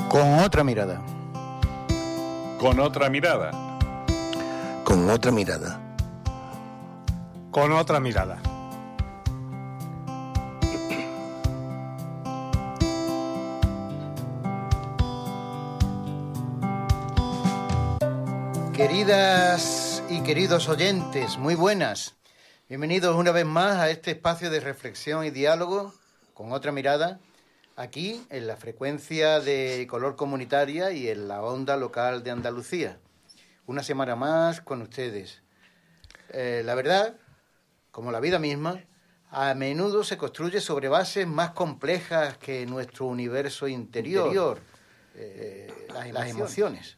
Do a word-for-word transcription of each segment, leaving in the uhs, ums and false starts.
Con otra mirada. Con otra mirada. Con otra mirada. Con otra mirada. Queridas y queridos oyentes, muy buenas. Bienvenidos una vez más a este espacio de reflexión y diálogo con otra mirada, aquí en la frecuencia de Color Comunitaria y en la onda local de Andalucía. Una semana más con ustedes. Eh, la verdad, como la vida misma, a menudo se construye sobre bases más complejas que nuestro universo interior, interior eh, las emociones. Las emociones.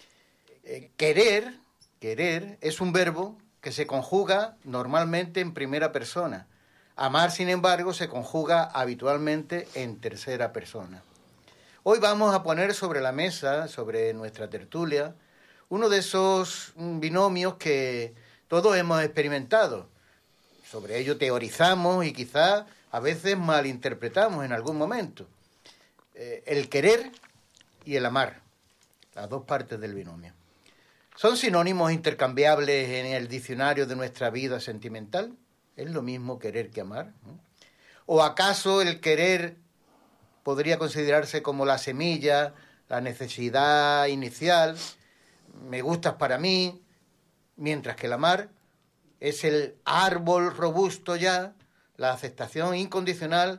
Eh, querer, querer es un verbo que se conjuga normalmente en primera persona. Amar, sin embargo, se conjuga habitualmente en tercera persona. Hoy vamos a poner sobre la mesa, sobre nuestra tertulia, uno de esos binomios que todos hemos experimentado. Sobre ello teorizamos y quizá a veces malinterpretamos en algún momento. Eh, el querer y el amar, las dos partes del binomio. ¿Son sinónimos intercambiables en el diccionario de nuestra vida sentimental? ¿Es lo mismo querer que amar? ¿O acaso el querer podría considerarse como la semilla, la necesidad inicial, me gustas para mí, mientras que el amar es el árbol robusto ya, la aceptación incondicional,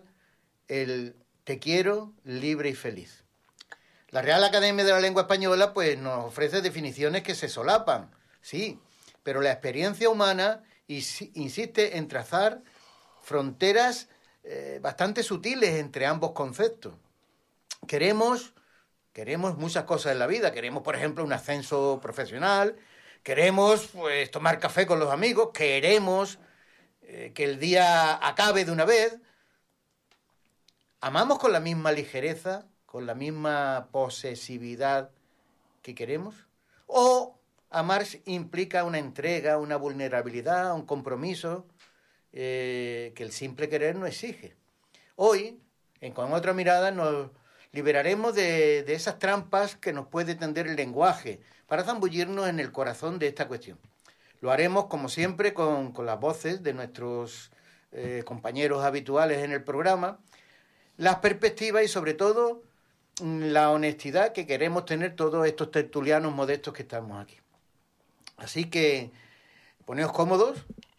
el te quiero libre y feliz? La Real Academia de la Lengua Española pues nos ofrece definiciones que se solapan, sí, pero la experiencia humana insiste en trazar fronteras eh, bastante sutiles entre ambos conceptos. Queremos, queremos muchas cosas en la vida. Queremos, por ejemplo, un ascenso profesional. Queremos pues, tomar café con los amigos. Queremos eh, que el día acabe de una vez. ¿Amamos con la misma ligereza, con la misma posesividad que queremos? ¿O amar implica una entrega, una vulnerabilidad, un compromiso eh, que el simple querer no exige? Hoy, en Con Otra Mirada, nos liberaremos de, de esas trampas que nos puede tender el lenguaje para zambullirnos en el corazón de esta cuestión. Lo haremos, como siempre, con, con las voces de nuestros eh, compañeros habituales en el programa, las perspectivas y, sobre todo, la honestidad que queremos tener todos estos tertulianos modestos que estamos aquí. Así que poneos cómodos,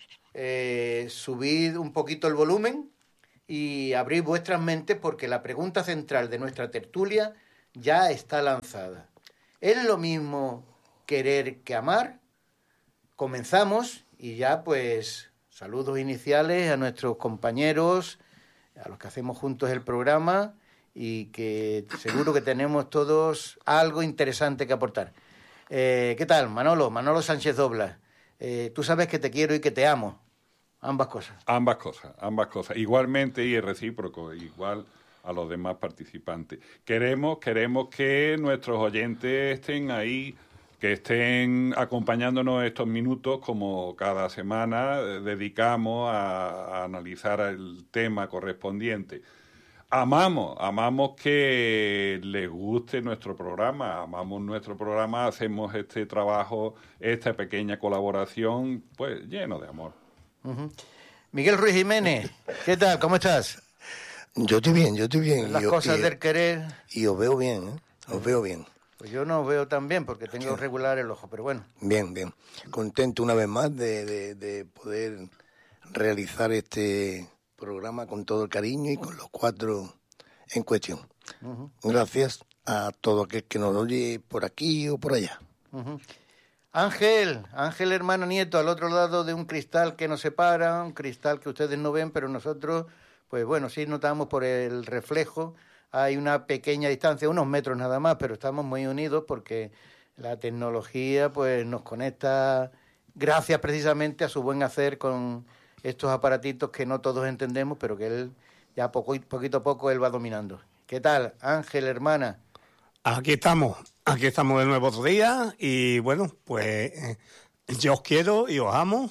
eh, subid un poquito el volumen y abrid vuestras mentes porque la pregunta central de nuestra tertulia ya está lanzada. ¿Es lo mismo querer que amar? Comenzamos y ya pues saludos iniciales a nuestros compañeros, a los que hacemos juntos el programa y que seguro que tenemos todos algo interesante que aportar. Eh, ¿Qué tal, Manolo? Manolo Sánchez Doblas. Eh, tú sabes que te quiero y que te amo. Ambas cosas. Ambas cosas, ambas cosas. Igualmente y es recíproco, igual a los demás participantes. Queremos, queremos que nuestros oyentes estén ahí, que estén acompañándonos estos minutos como cada semana dedicamos a, a analizar el tema correspondiente. Amamos, amamos que les guste nuestro programa, amamos nuestro programa, hacemos este trabajo, esta pequeña colaboración, pues lleno de amor. Uh-huh. Miguel Ruiz Jiménez, ¿qué tal? ¿Cómo estás? Yo estoy bien, yo estoy bien. Las yo, cosas y, del querer. Y os veo bien, ¿eh? Os veo bien. Pues yo no os veo tan bien porque tengo sí. regular el ojo, pero bueno. Bien, bien. Contento una vez más de, de, de poder realizar este programa con todo el cariño y con los cuatro en cuestión. Uh-huh. Gracias a todo aquel que nos oye por aquí o por allá. Uh-huh. Ángel, Ángel hermano nieto, al otro lado de un cristal que nos separa, un cristal que ustedes no ven, pero nosotros, pues bueno, sí notamos por el reflejo. Hay una pequeña distancia, unos metros nada más, pero estamos muy unidos porque la tecnología pues nos conecta gracias precisamente a su buen hacer con estos aparatitos que no todos entendemos, pero que él ya poco, poquito a poco él va dominando. ¿Qué tal, Ángel, hermana? Aquí estamos, aquí estamos de nuevo otro día y bueno, pues eh, yo os quiero y os amo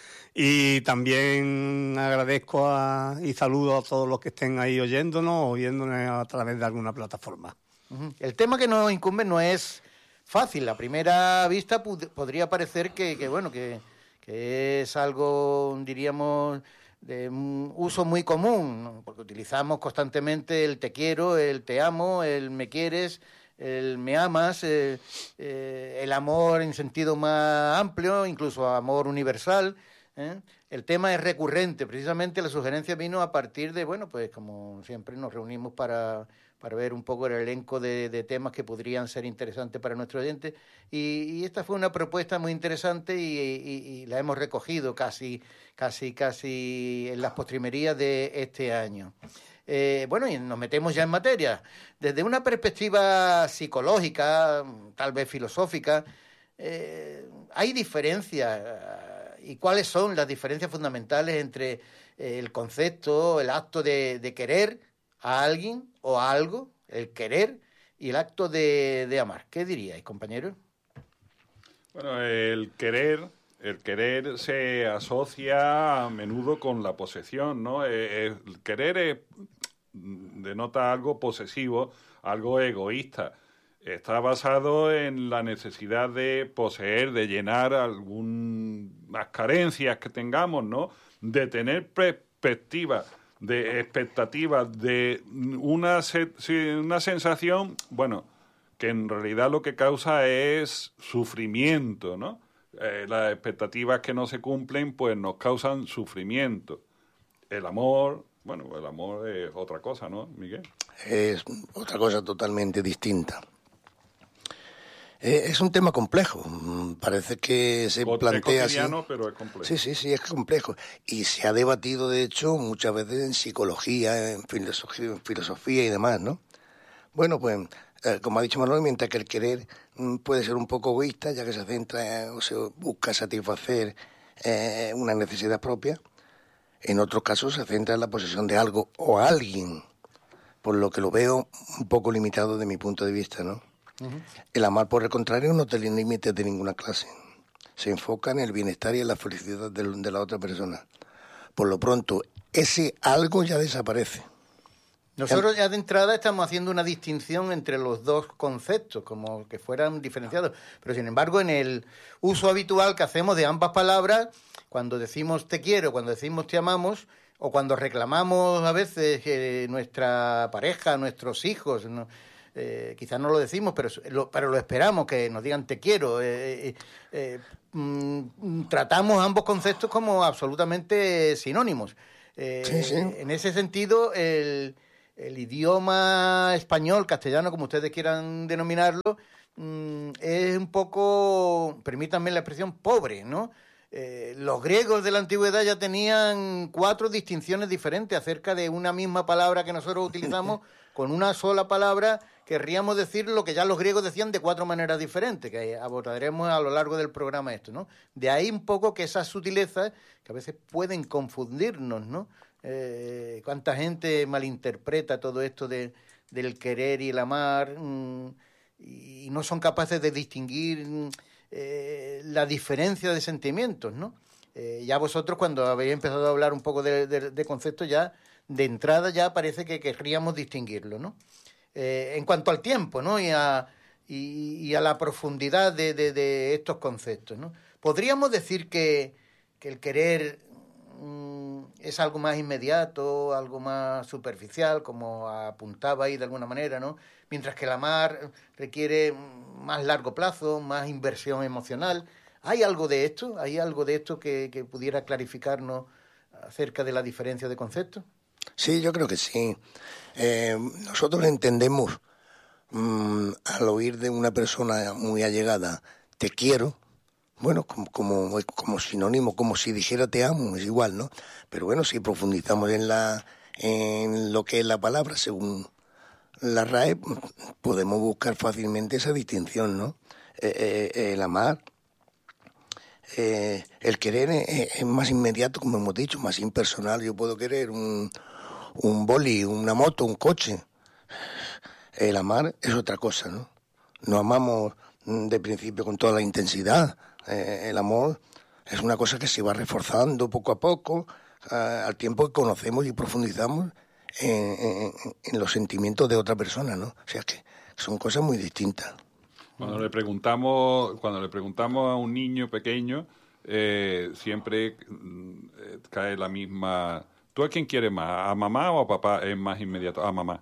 y también agradezco a, y saludo a todos los que estén ahí oyéndonos o oyéndonos a través de alguna plataforma. Uh-huh. El tema que nos incumbe no es fácil. A primera vista pu- podría parecer que, que bueno, que, que es algo, diríamos, de un uso muy común, ¿no? Porque utilizamos constantemente el te quiero, el te amo, el me quieres, el me amas, eh, eh, el amor en sentido más amplio, incluso amor universal, ¿eh? El tema es recurrente. Precisamente la sugerencia vino a partir de, bueno, pues como siempre nos reunimos para, para ver un poco el elenco de, de temas que podrían ser interesantes para nuestro oyente, y, y esta fue una propuesta muy interesante y, y, y la hemos recogido casi, casi, casi en las postrimerías de este año. Eh, bueno, y nos metemos ya en materia. Desde una perspectiva psicológica, tal vez filosófica, eh, hay diferencias. ¿Y cuáles son las diferencias fundamentales entre eh, el concepto, el acto de, de querer a alguien o a algo, el querer, y el acto de, de amar? ¿Qué diríais, compañeros? Bueno, el querer, el querer se asocia a menudo con la posesión, ¿no? El querer es, denota algo posesivo, algo egoísta. Está basado en la necesidad de poseer, de llenar algunas carencias que tengamos, ¿no? De tener perspectiva, de expectativas, de una, se, una sensación, bueno, que en realidad lo que causa es sufrimiento, ¿no? Eh, las expectativas que no se cumplen, pues nos causan sufrimiento. El amor, bueno, el amor es otra cosa, ¿no, Miguel? Es otra cosa totalmente distinta. Eh, es un tema complejo. Parece que se o, plantea es cotidiano, así. Pero es complejo. Sí, sí, sí, es complejo. Y se ha debatido, de hecho, muchas veces en psicología, en filosofía, en filosofía y demás, ¿no? Bueno, pues, eh, como ha dicho Manuel, mientras que el querer mm, puede ser un poco egoísta, ya que se centra eh, o se busca satisfacer eh, una necesidad propia, en otros casos se centra en la posesión de algo o alguien, por lo que lo veo un poco limitado de mi punto de vista, ¿no? Uh-huh. El amar, por el contrario, no tiene límites de ninguna clase. Se enfoca en el bienestar y en la felicidad de, de la otra persona. Por lo pronto, ese algo ya desaparece. Nosotros ya de entrada estamos haciendo una distinción entre los dos conceptos, como que fueran diferenciados. Pero, sin embargo, en el uso habitual que hacemos de ambas palabras, cuando decimos te quiero, cuando decimos te amamos, o cuando reclamamos a veces eh, nuestra pareja, nuestros hijos, ¿no? Eh, quizás no lo decimos, pero lo, pero lo esperamos, que nos digan te quiero. Eh, eh, eh, mm, tratamos ambos conceptos como absolutamente sinónimos. Eh, sí, sí. En ese sentido, el, el idioma español, castellano, como ustedes quieran denominarlo, mm, es un poco, permítanme la expresión, pobre, ¿no? Eh, los griegos de la antigüedad ya tenían cuatro distinciones diferentes acerca de una misma palabra que nosotros utilizamos. Con una sola palabra querríamos decir lo que ya los griegos decían de cuatro maneras diferentes, que abordaremos a lo largo del programa esto, ¿no? De ahí un poco que esas sutilezas que a veces pueden confundirnos, ¿no? Eh, cuánta gente malinterpreta todo esto de, del querer y el amar mmm, y no son capaces de distinguir mmm, eh, la diferencia de sentimientos, ¿no? Eh, ya vosotros, cuando habéis empezado a hablar un poco de, de, de conceptos, ya de entrada ya parece que querríamos distinguirlo, ¿no? Eh, en cuanto al tiempo, ¿no? Y a, y, y a la profundidad de, de, de estos conceptos, ¿no? Podríamos decir que, que el querer mmm, es algo más inmediato, algo más superficial, como apuntaba ahí de alguna manera, ¿no? Mientras que el amar requiere más largo plazo, más inversión emocional. ¿Hay algo de esto? ¿Hay algo de esto que, que pudiera clarificarnos acerca de la diferencia de conceptos? Sí, yo creo que sí. Eh, nosotros entendemos mmm, al oír de una persona muy allegada, te quiero, bueno, como, como, como sinónimo, como si dijera te amo, es igual, ¿no? Pero bueno, si profundizamos en, la, en lo que es la palabra, según la R A E, podemos buscar fácilmente esa distinción, ¿no? Eh, eh, el amar, eh, el querer es, es más inmediato, como hemos dicho, más impersonal. Yo puedo querer un... un boli, una moto, un coche. El amar es otra cosa, ¿no? No amamos de principio con toda la intensidad. Eh, el amor es una cosa que se va reforzando poco a poco, eh, al tiempo que conocemos y profundizamos en, en, en los sentimientos de otra persona, ¿no? O sea que son cosas muy distintas. Cuando le preguntamos, cuando le preguntamos a un niño pequeño, eh, siempre eh, cae la misma. ¿Tú a quién quieres más? ¿A mamá o a papá? Es más inmediato. A mamá.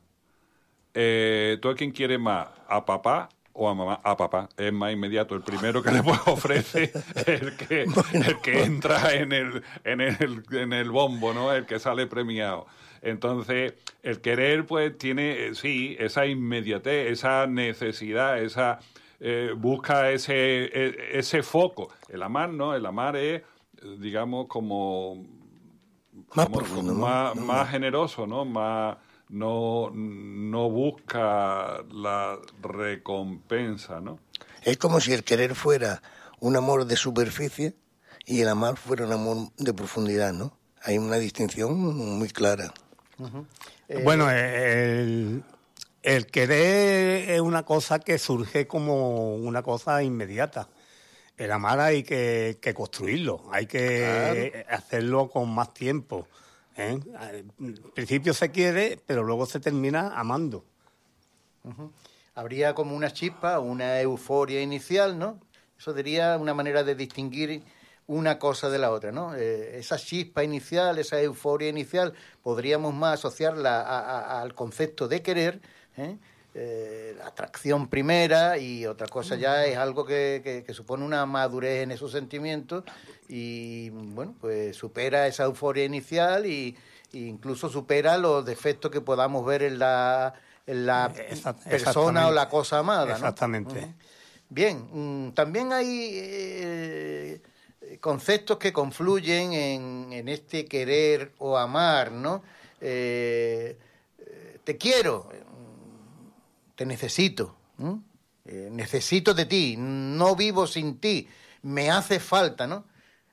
Eh, ¿Tú a quién quieres más? ¿A papá o a mamá? A papá. Es más inmediato. El primero que le ofrece el que, el que entra en el, en el, en el bombo, ¿no? El que sale premiado. Entonces, el querer, pues, tiene, sí, esa inmediatez, esa necesidad, esa eh, busca ese, ese foco. El amar, ¿no? El amar es, digamos, como más como, profundo, ¿no? más, No, más no. generoso, ¿no? Más no, no busca la recompensa, ¿no? Es como si el querer fuera un amor de superficie y el amar fuera un amor de profundidad, ¿no? Hay una distinción muy clara. Uh-huh. Eh, bueno, el, el querer es una cosa que surge como una cosa inmediata. El amar hay que, que construirlo, hay que claro. hacerlo con más tiempo. ¿eh? Al principio se quiere, pero luego se termina amando. Uh-huh. Habría como una chispa, una euforia inicial, ¿no? Eso sería una manera de distinguir una cosa de la otra, ¿no? Eh, esa chispa inicial, esa euforia inicial, podríamos más asociarla a, a, al concepto de querer, ¿eh? Eh, la atracción primera, y otra cosa ya es algo que, que, que supone una madurez en esos sentimientos y, bueno, pues supera esa euforia inicial y, e incluso supera los defectos que podamos ver en la, en la persona o la cosa amada, ¿no? Exactamente. Uh-huh. Bien, mmm, también hay eh, conceptos que confluyen en, en este querer o amar, ¿no? Eh, te quiero, te necesito, ¿no? eh, necesito de ti, no vivo sin ti, me hace falta, ¿no?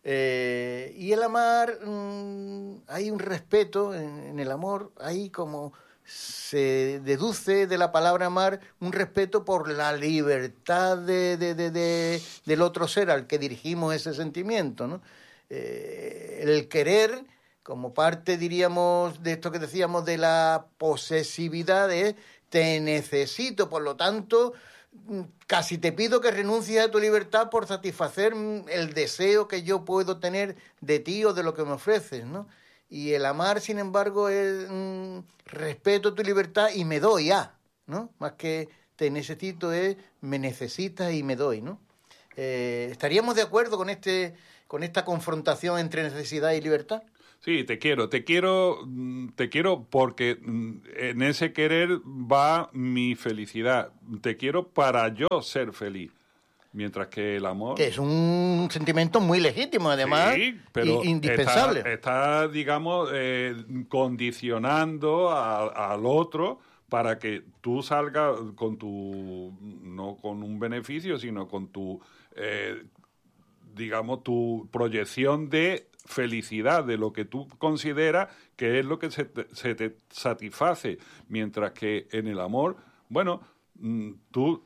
Eh, y el amar, mmm, hay un respeto en, en el amor, hay como se deduce de la palabra amar un respeto por la libertad de, de, de, de, del otro ser al que dirigimos ese sentimiento, ¿no? Eh, el querer, como parte, diríamos, de esto que decíamos de la posesividad, es te necesito, por lo tanto, casi te pido que renuncies a tu libertad por satisfacer el deseo que yo puedo tener de ti o de lo que me ofreces, ¿no? Y el amar, sin embargo, es mmm, respeto tu libertad y me doy a, ¿no? Más que te necesito es me necesitas y me doy, ¿no? Eh, ¿Estaríamos de acuerdo con este, con esta confrontación entre necesidad y libertad? Sí, te quiero, te quiero, te quiero porque en ese querer va mi felicidad. Te quiero para yo ser feliz. Mientras que el amor... Que es un sentimiento muy legítimo, además, sí, pero indispensable. Está, está digamos, eh, condicionando a, al otro para que tú salgas con tu... no con un beneficio, sino con tu, eh, digamos, tu proyección de felicidad, de lo que tú consideras que es lo que se te, se te satisface. Mientras que en el amor, bueno, tú...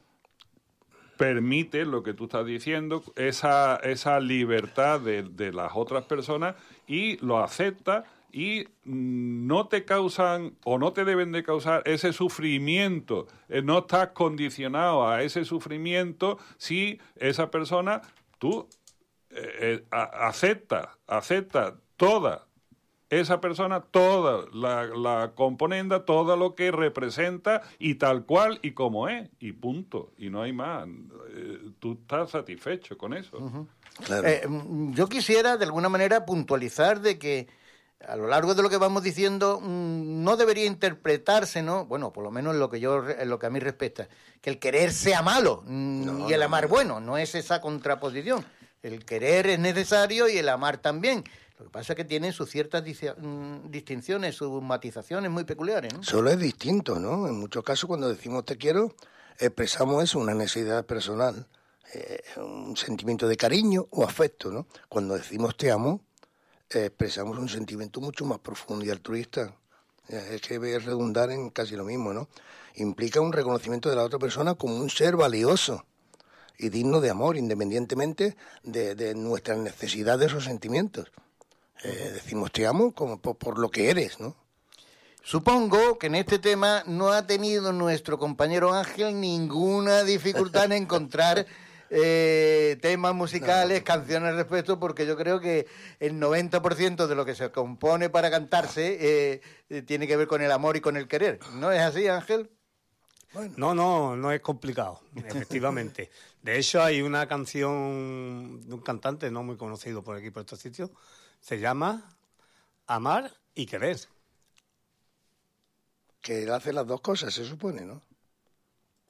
permite lo que tú estás diciendo, esa, esa libertad de, de las otras personas y lo aceptas y no te causan o no te deben de causar ese sufrimiento. No estás condicionado a ese sufrimiento si esa persona, tú eh, aceptas, aceptas toda esa persona, toda la, la componenda, todo lo que representa y tal cual y como es, y punto, y no hay más. Eh, tú estás satisfecho con eso. Uh-huh. Claro. Eh, yo quisiera, de alguna manera, puntualizar de que a lo largo de lo que vamos diciendo mmm, no debería interpretarse, ¿no? Bueno, por lo menos en lo que yo, en lo que a mí respecta, que el querer sea malo mmm, no, y el amar no, no. bueno, no es esa contraposición. El querer es necesario y el amar también. Lo que pasa es que tienen sus ciertas distinciones, sus matizaciones muy peculiares, ¿no? Solo es distinto, ¿no? En muchos casos cuando decimos te quiero, expresamos eso, una necesidad personal, eh, un sentimiento de cariño o afecto, ¿no? Cuando decimos te amo, eh, expresamos un sentimiento mucho más profundo y altruista. Es que es redundar en casi lo mismo, ¿no? Implica un reconocimiento de la otra persona como un ser valioso y digno de amor, independientemente de, de nuestras necesidades o sentimientos. Eh, decimos te amo como por, por lo que eres, ¿no? Supongo que en este tema no ha tenido nuestro compañero Ángel ninguna dificultad en encontrar eh, temas musicales, canciones al respecto, porque yo creo que el noventa por ciento de lo que se compone para cantarse eh, tiene que ver con el amor y con el querer. ¿No es así, Ángel? Bueno. No, no, no es complicado, efectivamente. De hecho, hay una canción de un cantante no muy conocido por aquí, por estos sitios, se llama Amar y Querer. Que él hace las dos cosas, se supone, ¿no?